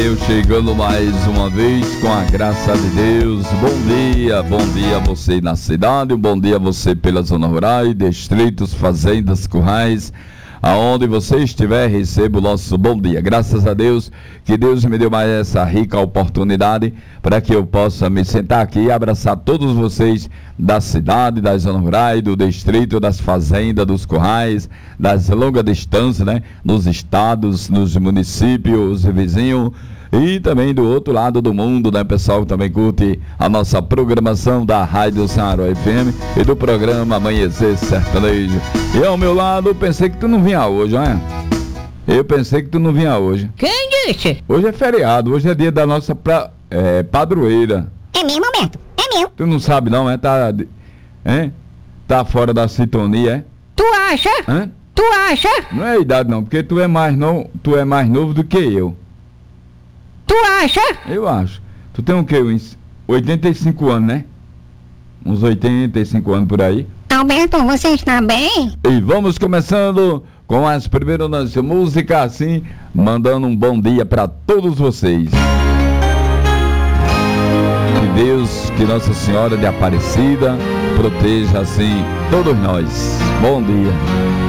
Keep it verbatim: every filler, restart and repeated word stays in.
Eu chegando mais uma vez com a graça de Deus. Bom dia, bom dia a você na cidade, bom dia a você pela zona rural, distritos, fazendas, currais, aonde você estiver, receba o nosso bom dia. Graças a Deus que Deus me deu mais essa rica oportunidade para que eu possa me sentar aqui e abraçar todos vocês da cidade, da zona rural, do distrito, das fazendas, dos currais, das longas distâncias, né? Nos estados, nos municípios vizinhos e também do outro lado do mundo, né, pessoal, que também curte a nossa programação da Rádio Ceará F M e do programa Amanhecer Sertanejo. E ao meu lado, eu pensei que tu não vinha hoje, não é? Eu pensei que tu não vinha hoje. Quem disse? Hoje é feriado, hoje é dia da nossa pra, é, padroeira. É mesmo, Alberto? É mesmo. Tu não sabe não, é? Tá, é? Tá fora da sintonia, é? Tu acha? Hã? Tu acha? Não é idade não, porque tu é mais, não, tu é mais novo do que eu. Tu acha? Eu acho. Tu tem o quê? Uns oitenta e cinco anos, né? Uns oitenta e cinco anos por aí. Alberto, você está bem? E vamos começando com as primeiras nossas músicas, assim, mandando um bom dia para todos vocês. Que Deus, que Nossa Senhora de Aparecida proteja, assim, todos nós. Bom dia.